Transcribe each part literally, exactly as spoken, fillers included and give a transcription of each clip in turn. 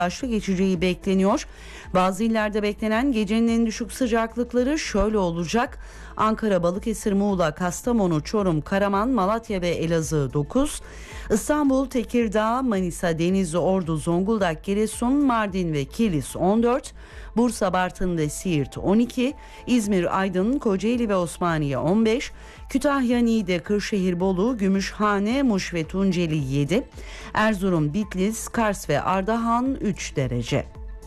yağışlı geçeceği bekleniyor. Bazı illerde beklenen gecenin en düşük sıcaklıkları şöyle olacak. Ankara, Balıkesir, Muğla, Kastamonu, Çorum, Karaman, Malatya ve Elazığ dokuz. İstanbul, Tekirdağ, Manisa, Denizli, Ordu, Zonguldak, Giresun, Mardin ve Kilis on dört. Bursa, Bartın ve Siirt on iki. İzmir, Aydın, Kocaeli ve Osmaniye on beş. Kütahya, Niğde, Kırşehir, Bolu, Gümüşhane, Muş ve Tunceli yedi. Erzurum, Bitlis, Kars ve Ardahan üç derece.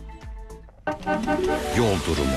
Yol durumu.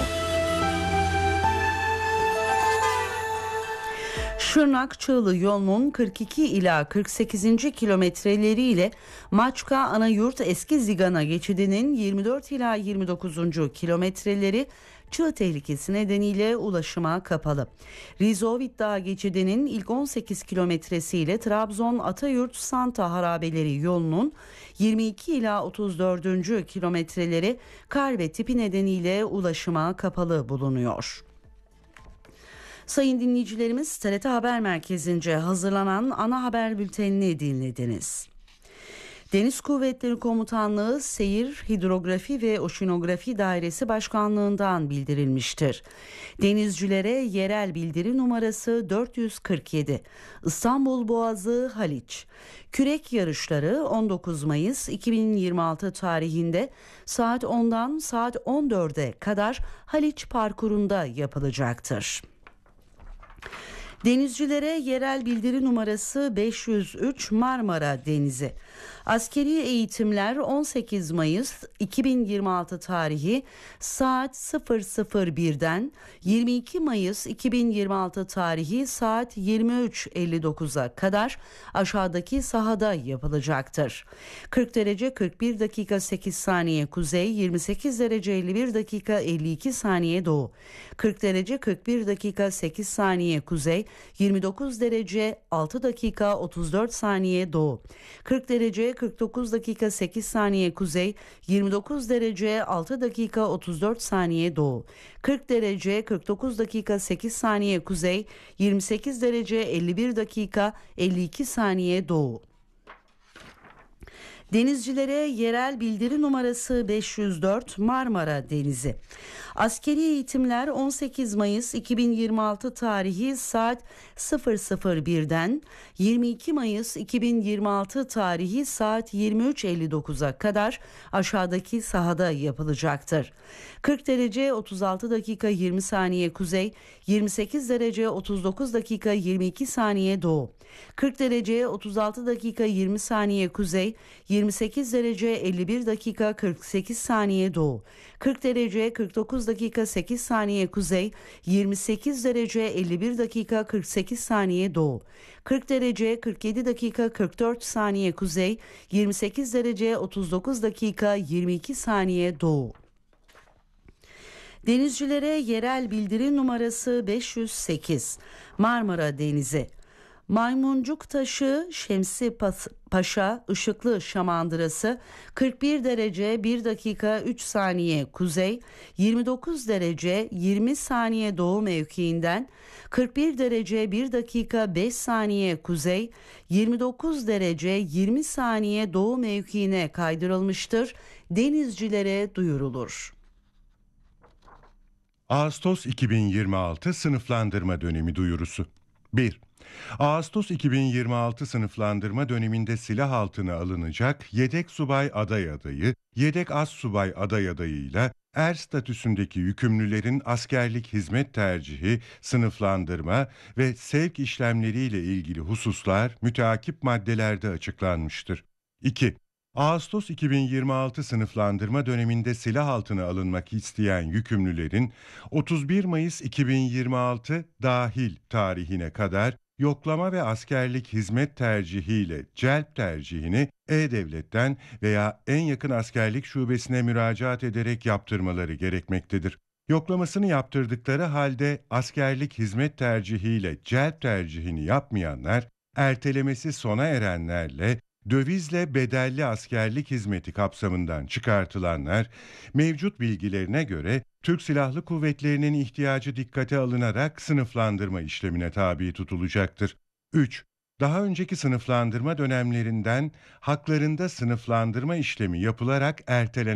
Şırnak-Çığlı yolunun kırk iki ila kırk sekizinci kilometreleriyle Maçka Anayurt Eski Zigana geçidinin yirmi dört ila yirmi dokuzuncu kilometreleri çığ tehlikesi nedeniyle ulaşıma kapalı. Rizovit Dağı geçidinin ilk on sekiz kilometresiyle Trabzon Atayurt Santa Harabeleri yolunun yirmi iki ila otuz dördüncü kilometreleri kar ve tipi nedeniyle ulaşıma kapalı bulunuyor. Sayın dinleyicilerimiz, T R T Haber Merkezi'nce hazırlanan ana haber bültenini dinlediniz. Deniz Kuvvetleri Komutanlığı Seyir, Hidrografi ve Oşinografi Dairesi Başkanlığı'ndan bildirilmiştir. Denizcilere yerel bildiri numarası dört yüz kırk yedi. İstanbul Boğazı, Haliç. Kürek yarışları on dokuz Mayıs iki bin yirmi altı tarihinde saat ondan saat on dörde kadar Haliç parkurunda yapılacaktır. Denizcilere yerel bildiri numarası beş yüz üç Marmara Denizi. Askeri eğitimler on sekiz Mayıs iki bin yirmi altı tarihi saat sıfır sıfır birden yirmi iki Mayıs iki bin yirmi altı tarihi saat yirmi üç elli dokuza kadar aşağıdaki sahada yapılacaktır. kırk derece kırk bir dakika sekiz saniye kuzey, yirmi sekiz derece elli bir dakika elli iki saniye doğu. kırk derece kırk bir dakika sekiz saniye kuzey, yirmi dokuz derece altı dakika otuz dört saniye doğu. kırk derece kırk dokuz dakika sekiz saniye kuzey, yirmi dokuz derece altı dakika otuz dört saniye doğu. kırk derece kırk dokuz dakika sekiz saniye kuzey, yirmi sekiz derece elli bir dakika elli iki saniye doğu. Denizcilere yerel bildiri numarası beş yüz dört Marmara Denizi. Askeri eğitimler on sekiz Mayıs iki bin yirmi altı tarihi saat sıfır sıfır birden yirmi iki Mayıs iki bin yirmi altı tarihi saat yirmi üç elli dokuza kadar aşağıdaki sahada yapılacaktır. kırk derece otuz altı dakika yirmi saniye kuzey, yirmi sekiz derece otuz dokuz dakika yirmi iki saniye doğu. kırk derece otuz altı dakika yirmi saniye kuzey, yirmi sekiz derece elli bir dakika kırk sekiz saniye doğu. kırk derece kırk dokuz dakika sekiz saniye kuzey, yirmi sekiz derece elli bir dakika kırk sekiz saniye doğu. kırk derece kırk yedi dakika kırk dört saniye kuzey, yirmi sekiz derece otuz dokuz dakika yirmi iki saniye doğu. Denizcilere yerel bildiri numarası beş yüz sekiz Marmara Denizi. Maymuncuk Taşı, Şemsi Paşa, Işıklı Şamandırası kırk bir derece bir dakika üç saniye kuzey, yirmi dokuz derece yirmi saniye doğu mevkiinden, kırk bir derece bir dakika beş saniye kuzey, yirmi dokuz derece yirmi saniye doğu mevkiine kaydırılmıştır. Denizcilere duyurulur. Ağustos iki bin yirmi altı sınıflandırma dönemi duyurusu. bir. Ağustos iki bin yirmi altı sınıflandırma döneminde silah altına alınacak yedek subay aday adayı, yedek az subay aday adayıyla er statüsündeki yükümlülerin askerlik hizmet tercihi, sınıflandırma ve sevk işlemleriyle ilgili hususlar müteakip maddelerde açıklanmıştır. iki. Ağustos iki bin yirmi altı sınıflandırma döneminde silah altına alınmak isteyen yükümlülerin otuz bir Mayıs iki bin yirmi altı dahil tarihine kadar yoklama ve askerlik hizmet tercihiyle celp tercihini E-Devlet'ten veya en yakın askerlik şubesine müracaat ederek yaptırmaları gerekmektedir. Yoklamasını yaptırdıkları halde askerlik hizmet tercihiyle celp tercihini yapmayanlar, ertelemesi sona erenlerle dövizle bedelli askerlik hizmeti kapsamından çıkartılanlar, mevcut bilgilerine göre Türk Silahlı Kuvvetleri'nin ihtiyacı dikkate alınarak sınıflandırma işlemine tabi tutulacaktır. üç. Daha önceki sınıflandırma dönemlerinden haklarında sınıflandırma işlemi yapılarak ertelenen